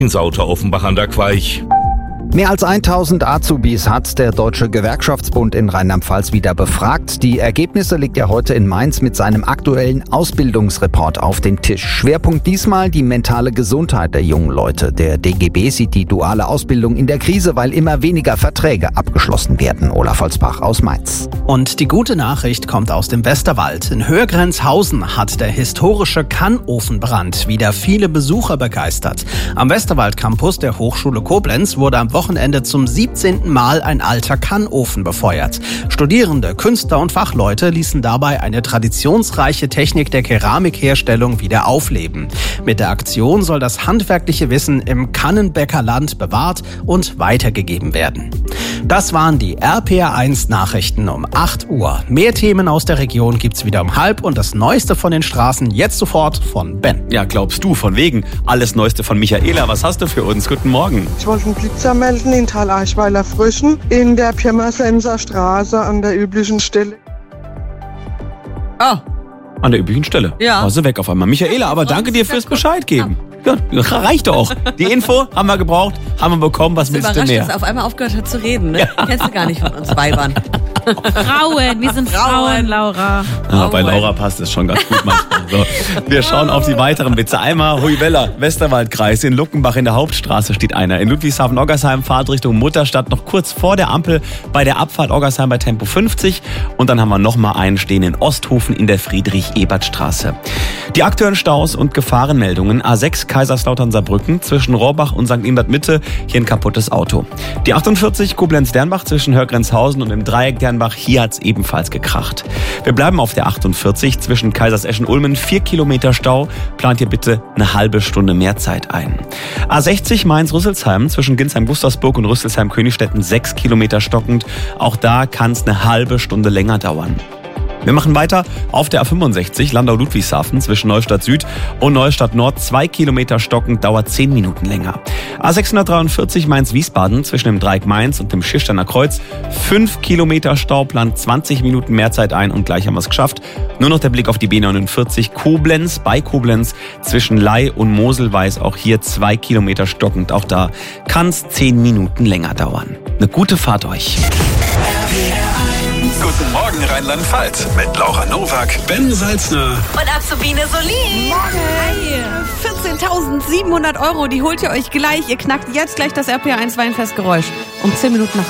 ins Auto Offenbach an der Queich. Mehr als 1000 Azubis hat der Deutsche Gewerkschaftsbund in Rheinland-Pfalz wieder befragt. Die Ergebnisse legt er heute in Mainz mit seinem aktuellen Ausbildungsreport auf den Tisch. Schwerpunkt diesmal die mentale Gesundheit der jungen Leute. Der DGB sieht die duale Ausbildung in der Krise, weil immer weniger Verträge abgeschlossen werden. Olaf Holzbach aus Mainz. Und die gute Nachricht kommt aus dem Westerwald. In Höhrgrenzhausen hat der historische Kannofenbrand wieder viele Besucher begeistert. Am Westerwald Campus der Hochschule Koblenz wurde am Wochenende zum 17. Mal ein alter Kannofen befeuert. Studierende, Künstler und Fachleute ließen dabei eine traditionsreiche Technik der Keramikherstellung wieder aufleben. Mit der Aktion soll das handwerkliche Wissen im Kannenbäckerland bewahrt und weitergegeben werden. Das waren die RPR1 Nachrichten um 8 Uhr. Mehr Themen aus der Region gibt's wieder um 12:30 und das Neueste von den Straßen jetzt sofort von Ben. Ja, glaubst du, von wegen. Alles Neueste von Michaela. Was hast du für uns? Guten Morgen. Ich wollte einen Blitzer melden in Thaleichweiler Fröschen in der Pirmasenser Straße an der üblichen Stelle. An der üblichen Stelle. Ja. Also weg auf einmal. Michaela, aber danke dir fürs Bescheid geben. Ja, reicht doch. Die Info haben wir gebraucht, haben wir bekommen. Was willst du mehr? Dass er auf einmal aufgehört hat zu reden, ne? Ja. Kennst du gar nicht von uns Weibern. Frauen, wir sind Frauen, Laura. Ja, bei Laura passt es schon ganz gut manchmal. So, wir schauen auf die weiteren Witze. Einmal Huyvella, Westerwaldkreis. In Luckenbach in der Hauptstraße steht einer. In Ludwigshafen-Oggersheim, Fahrtrichtung Mutterstadt, noch kurz vor der Ampel bei der Abfahrt Oggersheim bei Tempo 50. Und dann haben wir nochmal einen stehen in Osthofen in der Friedrich-Ebert-Straße. Die aktuellen Staus und Gefahrenmeldungen. A6 Kaiserslautern-Saarbrücken zwischen Rohrbach und St. Ingbert Mitte. Hier ein kaputtes Auto. Die 48 Koblenz-Dernbach zwischen Hörgrenzhausen und im Dreieck Dernbach. Hier hat's ebenfalls gekracht. Wir bleiben auf der 48 zwischen Kaiserseschen-Ulmen. 4 Kilometer Stau. Plant ihr bitte eine halbe Stunde mehr Zeit ein. A60 Mainz-Rüsselsheim zwischen Ginsheim-Gustavsburg und Rüsselsheim-Königstetten. 6 Kilometer stockend. Auch da kann's eine halbe Stunde länger dauern. Wir machen weiter auf der A65 Landau-Ludwigshafen zwischen Neustadt Süd und Neustadt Nord. 2 Kilometer stockend, dauert 10 Minuten länger. A643 Mainz-Wiesbaden zwischen dem Dreieck Mainz und dem Schirsteiner Kreuz. 5 Kilometer Stau, plant 20 Minuten mehr Zeit ein und gleich haben wir es geschafft. Nur noch der Blick auf die B49 Koblenz bei Koblenz zwischen Ley und Moselweiß. Auch hier 2 Kilometer stockend. Auch da kann es 10 Minuten länger dauern. Eine gute Fahrt euch. Guten Morgen Rheinland-Pfalz mit Laura Nowak, Ben Salzner Und Azubine Solin. Morgen. 14.700 €, die holt ihr euch gleich. Ihr knackt jetzt gleich das RPR1 Weinfestgeräusch. Um 10 Minuten nach